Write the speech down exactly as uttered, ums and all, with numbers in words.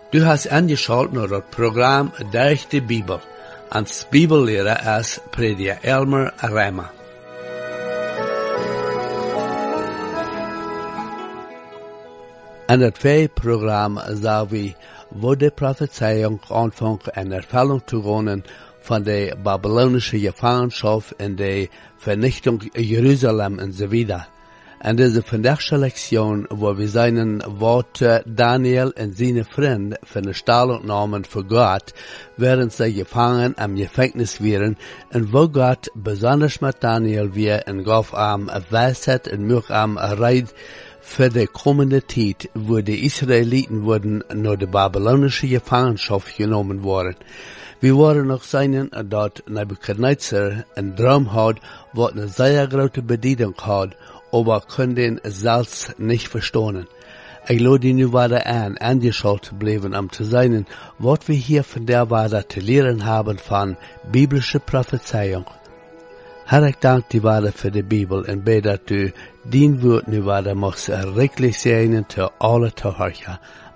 Du hast angeschaut naar het programma Durch de Bibel. Als Bibellehrer is prediker Elmer Rema. In het tweede programma zou we wo de Prophezeiung aanvangen en Erfüllung te wonen van de Babylonische Gevangenschap en de Vernichtung Jeruzalem en so weiter. En deze vandaagse lektion, wo wir seinen Worte Daniel en seine Freunde von der Stahlung nahmen für Gott, während sie gefangen am Gefängnis waren, und wo Gott besonders mit Daniel wir en gaf am Weisheit en möch am Reid für die kommende Zeit, wo die Israeliten wurden nur die babylonische Gefangenschaft genommen worden. Wir waren noch seinen, dort Nebuchadnezzar ein Traum hat, wo eine sehr große Bedienung hat, aber können es selbst nicht verstehen. Ich lade nu weiter an, angeschaut bleiben, um zu sein, was wir hier von der weiter zu lernen haben von biblischer Prophezeiung. Herr, ich danke dir weiter für die Bibel und bete, dass du dein Wort nu weiter machst, erreglich sein zu alle Zuhörer.